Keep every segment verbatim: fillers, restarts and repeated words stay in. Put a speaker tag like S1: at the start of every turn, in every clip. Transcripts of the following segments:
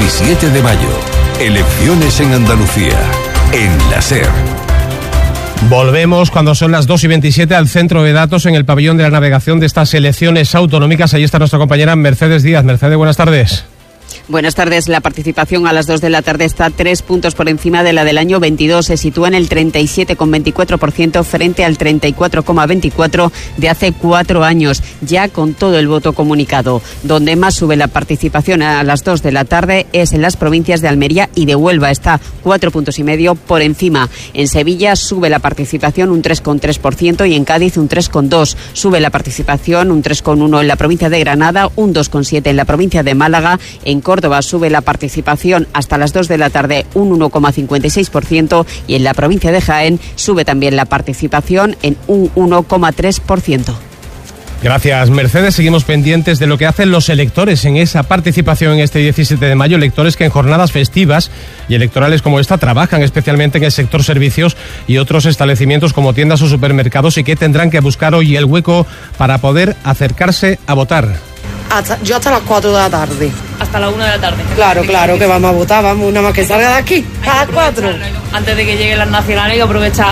S1: diecisiete de mayo, elecciones en Andalucía, en la SER.
S2: Volvemos cuando son las dos y veintisiete al centro de datos en el pabellón de la navegación de estas elecciones autonómicas. Allí está nuestra compañera Mercedes Díaz. Mercedes, buenas tardes.
S3: Buenas tardes. La participación a las dos de la tarde está tres puntos por encima de la del año veintidós. Se sitúa en el treinta y siete coma veinticuatro por ciento frente al treinta y cuatro coma veinticuatro por ciento de hace cuatro años, ya con todo el voto comunicado. Donde más sube la participación a las dos de la tarde es en las provincias de Almería y de Huelva. Está cuatro puntos y medio por encima. En Sevilla sube la participación un tres coma tres por ciento y en Cádiz un tres coma dos por ciento. Sube la participación un tres coma uno por ciento en la provincia de Granada, un dos coma siete por ciento en la provincia de Málaga. En Córdoba sube la participación hasta las dos de la tarde un uno coma cincuenta y seis por ciento y en la provincia de Jaén sube también la participación en un uno coma tres por ciento.
S2: Gracias, Mercedes. Seguimos pendientes de lo que hacen los electores en esa participación en este diecisiete de mayo. Electores que en jornadas festivas y electorales como esta trabajan especialmente en el sector servicios y otros establecimientos como tiendas o supermercados y que tendrán que buscar hoy el hueco para poder acercarse a votar.
S4: Hasta, yo hasta las cuatro de la tarde.
S5: Hasta la una de la tarde.
S4: Claro, claro, que vamos a votar, vamos, nada más que salga de aquí, a las cuatro.
S5: Antes de que lleguen las nacionales hay que aprovechar.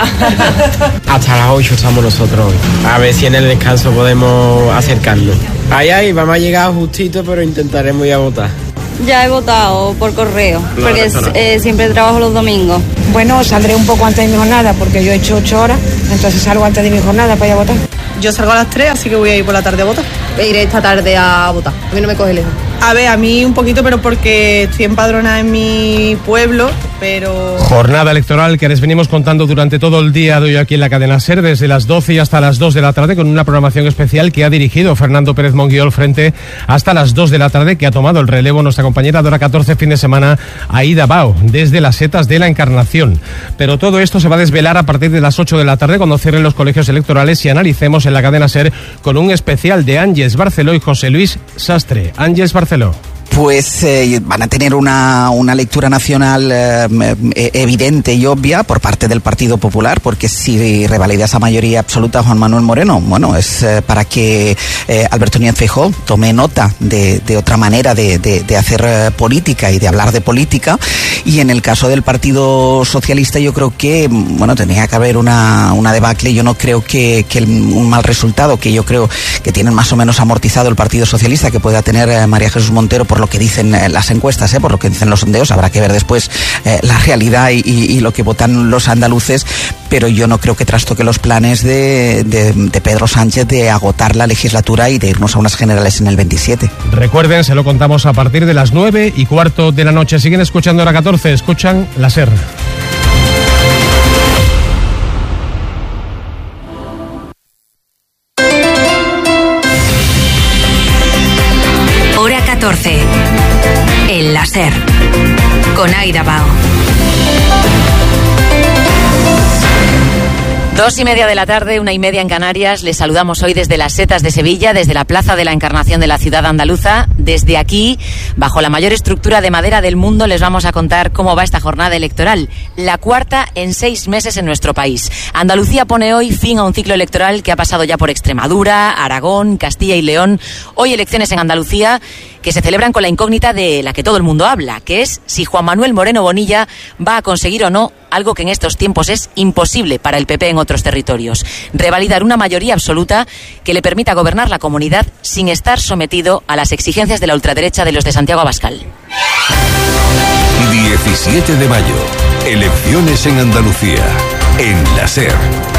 S6: Hasta las ocho estamos nosotros hoy. A ver si en el descanso podemos acercarnos. Ahí, ahí, vamos a llegar justito, pero intentaremos ir a votar.
S7: Ya he votado por correo, porque eh, siempre trabajo los domingos.
S8: Bueno, saldré un poco antes de mi jornada, porque yo he hecho ocho horas, entonces salgo antes de mi jornada para ir a votar.
S9: Yo salgo a las tres, así que voy a ir por la tarde a votar.
S10: Iré esta tarde a votar, a mí no me coge lejos.
S9: A ver, a mí un poquito, pero porque estoy empadronada en mi pueblo, pero...
S2: Jornada electoral que les venimos contando durante todo el día de hoy aquí en la cadena SER, desde las doce y hasta las dos de la tarde, con una programación especial que ha dirigido Fernando Pérez Monguiol frente hasta las dos de la tarde, que ha tomado el relevo nuestra compañera de Hora catorce fin de semana, Aida Bao, desde las setas de la Encarnación. Pero todo esto se va a desvelar a partir de las ocho de la tarde, cuando cierren los colegios electorales y analicemos en la cadena SER con un especial de Ángeles Barceló y José Luis Sastre. Ángeles Barceló.
S11: Pues eh, van a tener una, una lectura nacional eh, evidente y obvia por parte del Partido Popular, porque si revalida esa mayoría absoluta Juan Manuel Moreno, bueno, es eh, para que eh, Alberto Núñez Feijóo tome nota de, de otra manera de, de, de hacer eh, política y de hablar de política. Y en el caso del Partido Socialista yo creo que, bueno, tenía que haber una, una debacle. Yo no creo que, que el, un mal resultado, que yo creo que tienen más o menos amortizado el Partido Socialista, que pueda tener eh, María Jesús Montero, por lo que dicen eh, las encuestas, eh, por lo que dicen los sondeos. Habrá que ver después eh, la realidad y, y, y lo que votan los andaluces, pero yo no creo que trastoque los planes de, de, de Pedro Sánchez de agotar la legislatura y de irnos a unas generales en el veintisiete.
S2: Recuerden, se lo contamos a partir de las nueve y cuarto de la noche. Siguen escuchando Hora catorce, escuchan la SER.
S12: Hora catorce, en la SER, con Aida Bao.
S13: Dos y media de la tarde, una y media en Canarias. Les saludamos hoy desde las Setas de Sevilla, desde la Plaza de la Encarnación de la ciudad andaluza. Desde aquí, bajo la mayor estructura de madera del mundo, les vamos a contar cómo va esta jornada electoral, la cuarta en seis meses en nuestro país. Andalucía pone hoy fin a un ciclo electoral que ha pasado ya por Extremadura, Aragón, Castilla y León. Hoy elecciones en Andalucía que se celebran con la incógnita de la que todo el mundo habla, que es si Juan Manuel Moreno Bonilla va a conseguir o no algo que en estos tiempos es imposible para el P P en otros territorios: revalidar una mayoría absoluta que le permita gobernar la comunidad sin estar sometido a las exigencias de la ultraderecha de los de Santiago Abascal.
S1: diecisiete de mayo, elecciones en Andalucía, en la SER.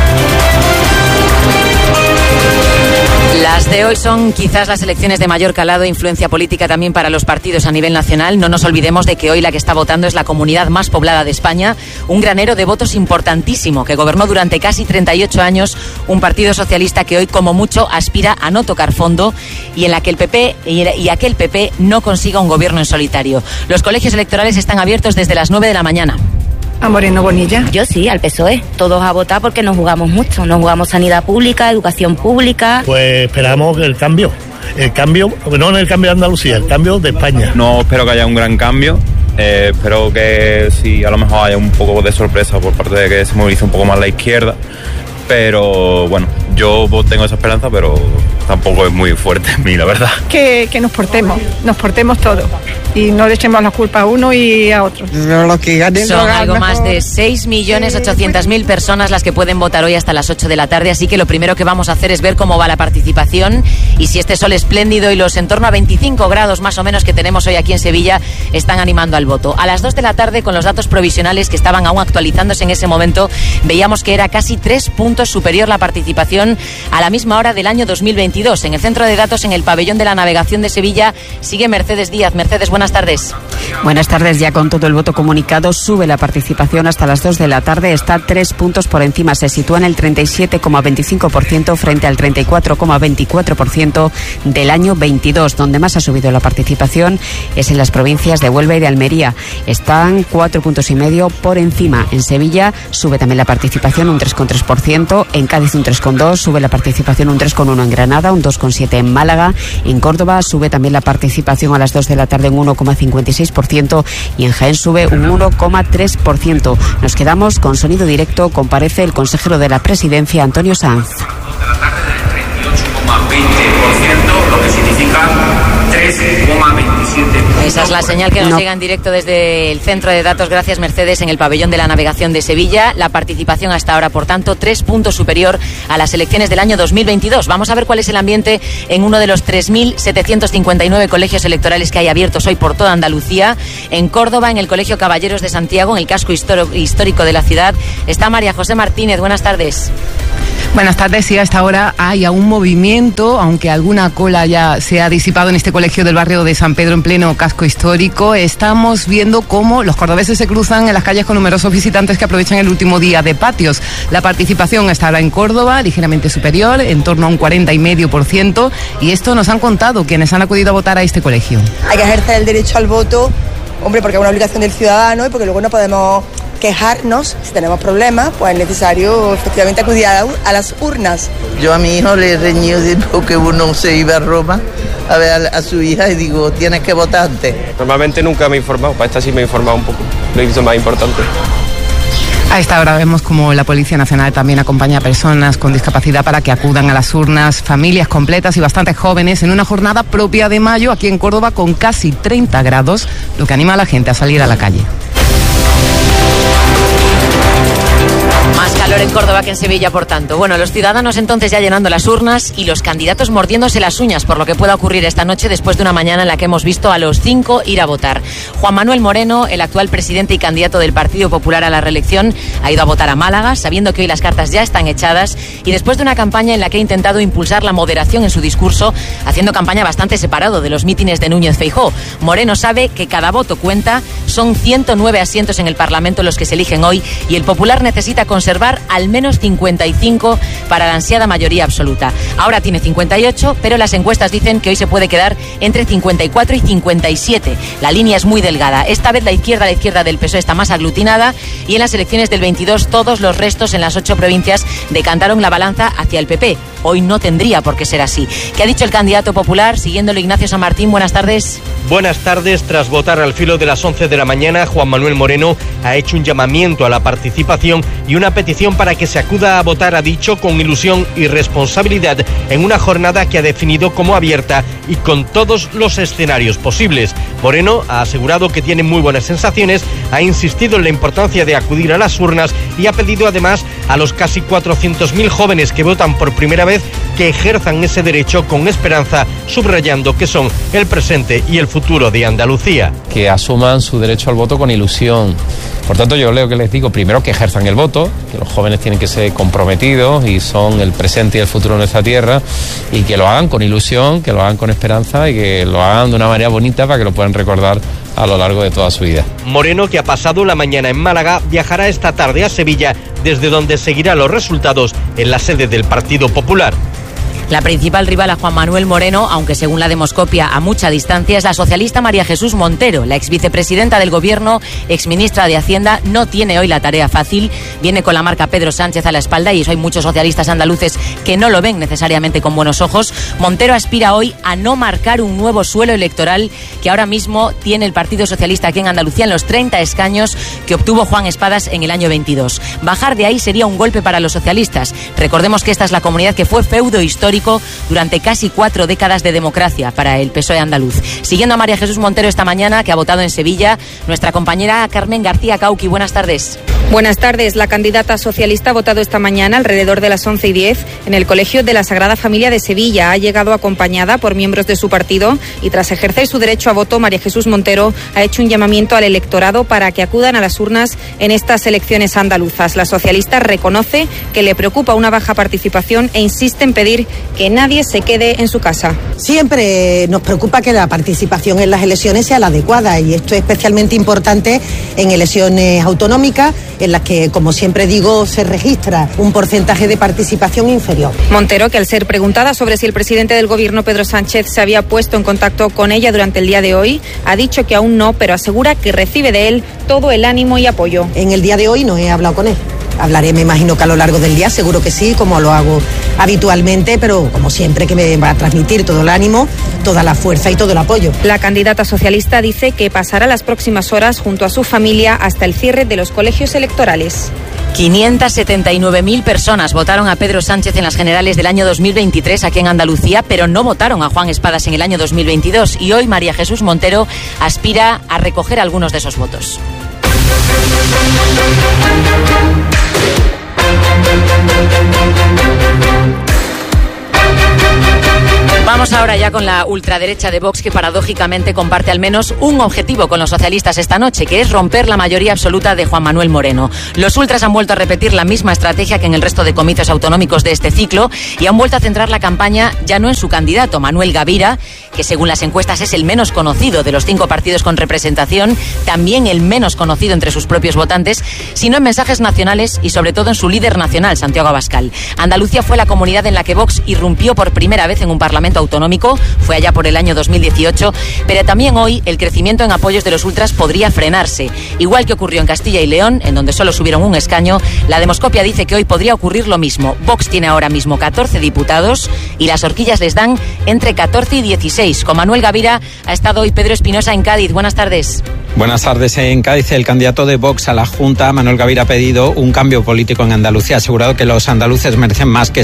S13: Las de hoy son quizás las elecciones de mayor calado e influencia política también para los partidos a nivel nacional. No nos olvidemos de que hoy la que está votando es la comunidad más poblada de España, un granero de votos importantísimo que gobernó durante casi treinta y ocho años un partido socialista que hoy como mucho aspira a no tocar fondo y en la que el P P y aquel P P no consiga un gobierno en solitario. Los colegios electorales están abiertos desde las nueve de la mañana.
S8: ¿A Moreno Bonilla?
S14: Yo sí, al P S O E. Todos a votar porque nos jugamos mucho. Nos jugamos sanidad pública, educación pública.
S15: Pues esperamos el cambio. El cambio, no en el cambio de Andalucía, el cambio de España.
S16: No espero que haya un gran cambio. Eh, espero que sí, a lo mejor haya un poco de sorpresa por parte de que se movilice un poco más la izquierda. Pero bueno, yo tengo esa esperanza, pero tampoco es muy fuerte en mí, la verdad.
S17: Que, que nos portemos, nos portemos todos y no le echemos la culpa a uno y a otro.
S13: Lo que ganen, Son algo mejor. Más de seis millones ochocientas mil personas las que pueden votar hoy hasta las ocho de la tarde, así que lo primero que vamos a hacer es ver cómo va la participación y si este sol espléndido y los en torno a veinticinco grados más o menos que tenemos hoy aquí en Sevilla están animando al voto. A las dos de la tarde, con los datos provisionales que estaban aún actualizándose en ese momento, veíamos que era casi tres puntos superior la participación a la misma hora del año dos mil veintidós. En el centro de datos, en el pabellón de la navegación de Sevilla, sigue Mercedes Díaz. Mercedes, buenas tardes.
S3: Buenas tardes. Ya con todo el voto comunicado, sube la participación hasta las dos de la tarde. Está tres puntos por encima. Se sitúa en el treinta y siete coma veinticinco por ciento frente al treinta y cuatro coma veinticuatro por ciento del año veintidós. Donde más ha subido la participación es en las provincias de Huelva y de Almería. Están cuatro puntos y medio por encima. En Sevilla sube también la participación un tres coma tres por ciento. En Cádiz un tres coma dos por ciento. Sube la participación un tres coma uno por ciento en Granada, un dos coma siete por ciento en Málaga. En Córdoba sube también la participación a las dos de la tarde un uno coma cincuenta y seis por ciento y en Jaén sube un uno coma tres por ciento. Nos quedamos con sonido directo. Comparece el consejero de la Presidencia, Antonio Sanz.
S18: treinta y ocho coma veinte por ciento, lo que significa tres coma veintisiete por ciento.
S13: Esa es la señal que nos no. llega en directo desde el centro de datos. Gracias, Mercedes, en el pabellón de la navegación de Sevilla. La participación hasta ahora, por tanto, tres puntos superior a las elecciones del año dos mil veintidós. Vamos a ver cuál es el ambiente en uno de los tres mil setecientos cincuenta y nueve colegios electorales que hay abiertos hoy por toda Andalucía. En Córdoba, en el Colegio Caballeros de Santiago, en el casco histórico de la ciudad, está María José Martínez. Buenas tardes.
S19: Buenas tardes. Sí, a esta hora hay aún movimiento, aunque alguna cola ya se ha disipado en este colegio del barrio de San Pedro en pleno casco histórico. Estamos viendo cómo los cordobeses se cruzan en las calles con numerosos visitantes que aprovechan el último día de patios. La participación está ahora en Córdoba ligeramente superior, en torno a un cuarenta y medio por ciento, y esto nos han contado quienes han acudido a votar a este colegio.
S20: Hay que ejercer el derecho al voto, hombre, porque es una obligación del ciudadano y porque luego no podemos quejarnos. Si tenemos problemas, pues es necesario efectivamente acudir a, a las urnas.
S21: Yo a mi hijo le reñí porque uno se iba a Roma a ver a, a su hija y digo, tienes que votar antes.
S22: Normalmente nunca me he informado, para esta sí me he informado un poco, lo hizo más importante.
S19: A esta hora vemos como la Policía Nacional también acompaña a personas con discapacidad para que acudan a las urnas, familias completas y bastantes jóvenes en una jornada propia de mayo aquí en Córdoba con casi treinta grados, lo que anima a la gente a salir a la calle.
S13: Más calor en Córdoba que en Sevilla, por tanto. Bueno, los ciudadanos entonces ya llenando las urnas y los candidatos mordiéndose las uñas por lo que pueda ocurrir esta noche después de una mañana en la que hemos visto a los cinco ir a votar. Juan Manuel Moreno, el actual presidente y candidato del Partido Popular a la reelección, ha ido a votar a Málaga, sabiendo que hoy las cartas ya están echadas y después de una campaña en la que ha intentado impulsar la moderación en su discurso, haciendo campaña bastante separado de los mítines de Núñez Feijóo. Moreno sabe que cada voto cuenta, son ciento nueve asientos en el Parlamento los que se eligen hoy y el Popular necesita conservar al menos cincuenta y cinco para la ansiada mayoría absoluta. Ahora tiene cincuenta y ocho, pero las encuestas dicen que hoy se puede quedar entre cincuenta y cuatro y cincuenta y siete. La línea es muy delgada. Esta vez la izquierda, la izquierda del P S O E está más aglutinada y en las elecciones del veintidós todos los restos en las ocho provincias decantaron la balanza hacia el P P. Hoy no tendría por qué ser así. ¿Qué ha dicho el candidato popular? Siguiéndolo, Ignacio San Martín, buenas tardes.
S23: Buenas tardes. Tras votar al filo de las once de la mañana, Juan Manuel Moreno ha hecho un llamamiento a la participación y una petición para que se acuda a votar, ha dicho, con ilusión y responsabilidad en una jornada que ha definido como abierta y con todos los escenarios posibles. Moreno ha asegurado que tiene muy buenas sensaciones, ha insistido en la importancia de acudir a las urnas y ha pedido además a los casi cuatrocientos mil jóvenes que votan por primera vez que ejerzan ese derecho con esperanza, subrayando que son el presente y el futuro de Andalucía.
S24: Que asuman su derecho al voto con ilusión. Por tanto, yo leo que les digo primero que ejerzan el voto, que los jóvenes tienen que ser comprometidos y son el presente y el futuro de nuestra tierra, y que lo hagan con ilusión, que lo hagan con esperanza y que lo hagan de una manera bonita para que lo puedan recordar a lo largo de toda su vida.
S23: Moreno, que ha pasado la mañana en Málaga, viajará esta tarde a Sevilla, desde donde seguirá los resultados en la sede del Partido Popular.
S13: La principal rival a Juan Manuel Moreno, aunque según la Demoscopia a mucha distancia, es la socialista María Jesús Montero. La exvicepresidenta del Gobierno, exministra de Hacienda, no tiene hoy la tarea fácil. Viene con la marca Pedro Sánchez a la espalda y eso hay muchos socialistas andaluces que no lo ven necesariamente con buenos ojos. Montero aspira hoy a no marcar un nuevo suelo electoral que ahora mismo tiene el Partido Socialista aquí en Andalucía en los treinta escaños que obtuvo Juan Espadas en el año veintidós. Bajar de ahí sería un golpe para los socialistas. Recordemos que esta es la comunidad que fue feudo histórico histórico durante casi cuatro décadas de democracia para el P S O E andaluz. Siguiendo a María Jesús Montero esta mañana, que ha votado en Sevilla, nuestra compañera Carmen García Cauqui. Buenas tardes.
S4: Buenas tardes. La candidata socialista ha votado esta mañana alrededor de las once y diez en el Colegio de la Sagrada Familia de Sevilla. Ha llegado acompañada por miembros de su partido y tras ejercer su derecho a voto, María Jesús Montero ha hecho un llamamiento al electorado para que acudan a las urnas en estas elecciones andaluzas. La socialista reconoce que le preocupa una baja participación e insiste en pedir que nadie se quede en su casa.
S5: Siempre nos preocupa que la participación en las elecciones sea la adecuada y esto es especialmente importante en elecciones autonómicas en las que, como siempre digo, se registra un porcentaje de participación inferior.
S4: Montero, que al ser preguntada sobre si el presidente del gobierno, Pedro Sánchez, se había puesto en contacto con ella durante el día de hoy, ha dicho que aún no, pero asegura que recibe de él todo el ánimo y apoyo.
S5: En el día de hoy no he hablado con él. Hablaré, me imagino que a lo largo del día, seguro que sí, como lo hago habitualmente, pero como siempre que me va a transmitir todo el ánimo, toda la fuerza y todo el apoyo.
S4: La candidata socialista dice que pasará las próximas horas junto a su familia hasta el cierre de los colegios electorales.
S13: quinientas setenta y nueve mil personas votaron a Pedro Sánchez en las generales del año dos mil veintitrés aquí en Andalucía, pero no votaron a Juan Espadas en el año dos mil veintidós y hoy María Jesús Montero aspira a recoger algunos de esos votos. Vamos ahora ya con la ultraderecha de Vox, que paradójicamente comparte al menos un objetivo con los socialistas esta noche, que es romper la mayoría absoluta de Juan Manuel Moreno. Los ultras han vuelto a repetir la misma estrategia que en el resto de comicios autonómicos de este ciclo y han vuelto a centrar la campaña ya no en su candidato, Manuel Gavira, que según las encuestas es el menos conocido de los cinco partidos con representación, también el menos conocido entre sus propios votantes, sino en mensajes nacionales y sobre todo en su líder nacional, Santiago Abascal. Andalucía fue la comunidad en la que Vox irrumpió por primera vez en un parlamento autonómico, fue allá por el año dos mil dieciocho, pero también hoy el crecimiento en apoyos de los ultras podría frenarse. Igual que ocurrió en Castilla y León, en donde solo subieron un escaño, la Demoscopia dice que hoy podría ocurrir lo mismo. Vox tiene ahora mismo catorce diputados y las horquillas les dan entre catorce y dieciséis. Con Manuel Gavira ha estado hoy Pedro Espinosa en Cádiz. Buenas tardes.
S6: Buenas tardes. En Cádiz, el candidato de Vox a la Junta, Manuel Gavira, ha pedido un cambio político en Andalucía. Ha asegurado que los andaluces merecen más que